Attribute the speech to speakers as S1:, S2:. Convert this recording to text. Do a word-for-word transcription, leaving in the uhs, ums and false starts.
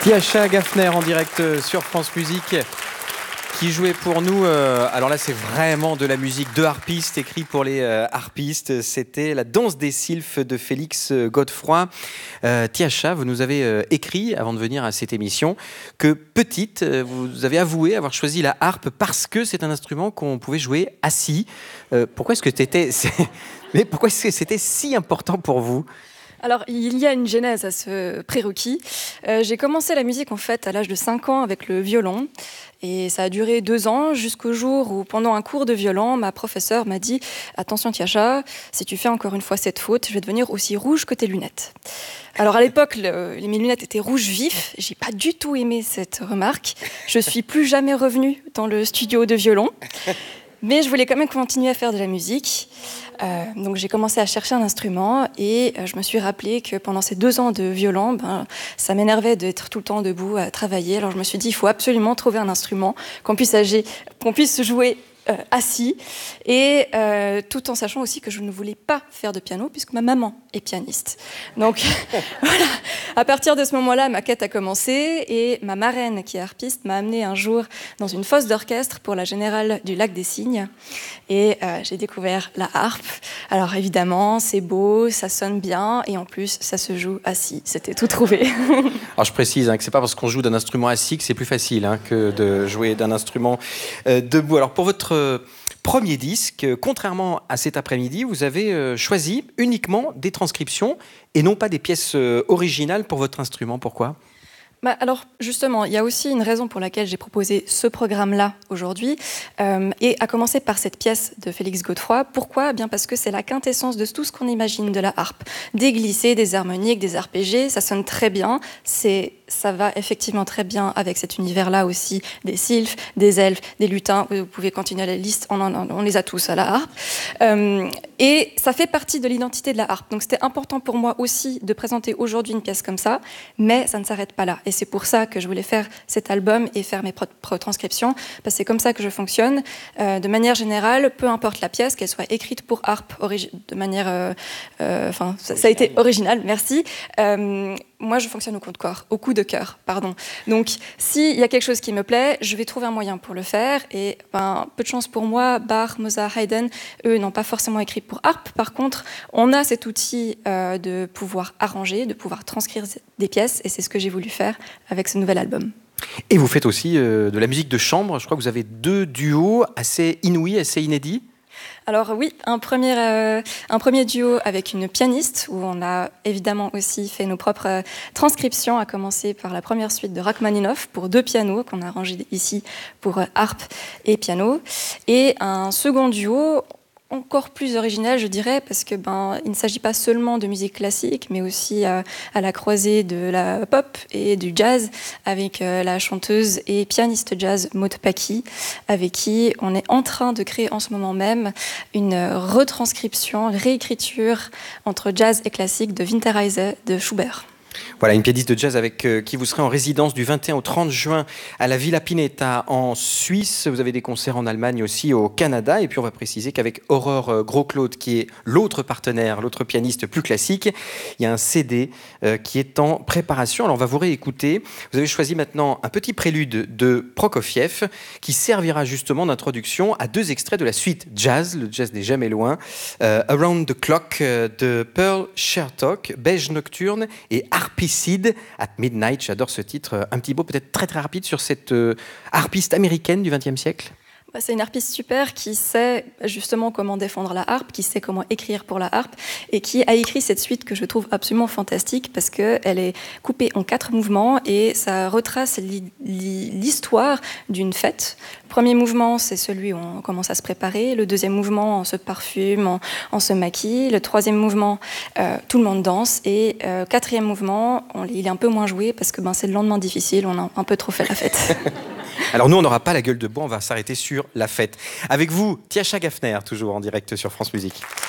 S1: Tiascha Gaffner en direct sur France Musique qui jouait pour nous, euh, alors là c'est vraiment de la musique de harpiste, écrit pour les euh, harpistes, c'était la danse des sylphes de Félix Godefroy. Euh, Tiascha, vous nous avez euh, écrit avant de venir à cette émission que petite, euh, vous avez avoué avoir choisi la harpe parce que c'est un instrument qu'on pouvait jouer assis. Euh, pourquoi est-ce que c'était, mais pourquoi est-ce que c'était si important pour vous ?
S2: Alors, il y a une genèse à ce prérequis. Euh, j'ai commencé la musique en fait à l'âge de cinq ans avec le violon. Et ça a duré deux ans jusqu'au jour où, pendant un cours de violon, ma professeure m'a dit « Attention Tiascha, si tu fais encore une fois cette faute, je vais devenir aussi rouge que tes lunettes. » Alors à l'époque, le, mes lunettes étaient rouges vifs. J'ai pas du tout aimé cette remarque. Je suis plus jamais revenue dans le studio de violon. Mais je voulais quand même continuer à faire de la musique. Euh, donc j'ai commencé à chercher un instrument et euh, je me suis rappelé que pendant ces deux ans de violon, ben, ça m'énervait d'être tout le temps debout à travailler. Alors je me suis dit, il faut absolument trouver un instrument qu'on puisse, agir, qu'on puisse jouer Euh, assis, et euh, tout en sachant aussi que je ne voulais pas faire de piano puisque ma maman est pianiste. Donc voilà, à partir de ce moment-là, ma quête a commencé et ma marraine qui est harpiste m'a amenée un jour dans une fosse d'orchestre pour la Générale du Lac des Cygnes et euh, j'ai découvert la harpe. Alors évidemment, c'est beau, ça sonne bien et en plus, ça se joue assis. C'était tout trouvé.
S1: Alors je précise hein, que c'est pas parce qu'on joue d'un instrument assis que c'est plus facile hein, que de jouer d'un instrument euh, debout. Alors pour votre premier disque, contrairement à cet après-midi, vous avez choisi uniquement des transcriptions et non pas des pièces originales pour votre instrument. Pourquoi ?
S2: Bah alors justement, il y a aussi une raison pour laquelle j'ai proposé ce programme-là aujourd'hui, euh, et à commencer par cette pièce de Félix Godefroy. Pourquoi ? Bien parce que c'est la quintessence de tout ce qu'on imagine de la harpe. Des glissés, des harmoniques, des arpégés, ça sonne très bien. C'est, ça va effectivement très bien avec cet univers-là aussi, des sylphes, des elfes, des lutins. Vous pouvez continuer à la liste, on, en, on les a tous à la harpe. Euh, et ça fait partie de l'identité de la harpe. Donc c'était important pour moi aussi de présenter aujourd'hui une pièce comme ça, mais ça ne s'arrête pas là. Et c'est pour ça que je voulais faire cet album et faire mes propres transcriptions, parce que c'est comme ça que je fonctionne. Euh, de manière générale, peu importe la pièce, qu'elle soit écrite pour harpe, origi- de manière... Euh, euh, enfin, ça, ça a été original, merci. Euh, moi, je fonctionne au coup de corps, au coup de cœur, pardon. Donc, s'il y a quelque chose qui me plaît, je vais trouver un moyen pour le faire. Et ben, peu de chance pour moi, Bach, Mozart, Haydn, eux, n'ont pas forcément écrit pour harpe. Par contre, on a cet outil euh, de pouvoir arranger, de pouvoir transcrire des pièces, et c'est ce que j'ai voulu faire avec ce nouvel album.
S1: Et vous faites aussi euh, de la musique de chambre. Je crois que vous avez deux duos assez inouïs, assez inédits.
S2: Alors oui, un premier, euh, un premier duo avec une pianiste, où on a évidemment aussi fait nos propres euh, transcriptions, à commencer par la première suite de Rachmaninoff pour deux pianos, qu'on a arrangé ici pour euh, harpe et piano. Et un second duo, encore plus original, je dirais, parce que ben, il ne s'agit pas seulement de musique classique, mais aussi euh, à la croisée de la pop et du jazz, avec euh, la chanteuse et pianiste jazz Maud Paki, avec qui on est en train de créer en ce moment même une retranscription, réécriture entre jazz et classique de Winterreise de Schubert.
S1: Voilà, une pianiste de jazz avec euh, qui vous serez en résidence du vingt et un au trente juin à la Villa Pineta en Suisse. Vous avez des concerts en Allemagne aussi, au Canada. Et puis on va préciser qu'avec Aurore euh, Gros-Claude, qui est l'autre partenaire, l'autre pianiste plus classique, il y a un C D euh, qui est en préparation. Alors on va vous réécouter. Vous avez choisi maintenant un petit prélude de Prokofiev qui servira justement d'introduction à deux extraits de la suite jazz. Le jazz n'est jamais loin. Euh, Around the Clock euh, de Pearl Shertock, Beige Nocturne et Harpicide at Midnight. J'adore ce titre. Un petit mot peut-être très très rapide sur cette euh, harpiste américaine du vingtième siècle.
S2: C'est une harpiste super qui sait justement comment défendre la harpe, qui sait comment écrire pour la harpe et qui a écrit cette suite que je trouve absolument fantastique parce qu'elle est coupée en quatre mouvements et ça retrace l'histoire d'une fête. Le premier mouvement, c'est celui où on commence à se préparer. Le deuxième mouvement, on se parfume, on, on se maquille. Le troisième mouvement, euh, tout le monde danse. Et euh, quatrième mouvement, on, il est un peu moins joué parce que ben, c'est le lendemain difficile, on a un peu trop fait la fête.
S1: Alors nous, on n'aura pas la gueule de bois, on va s'arrêter sur la fête. Avec vous, Tiascha Gaffner, toujours en direct sur France Musique.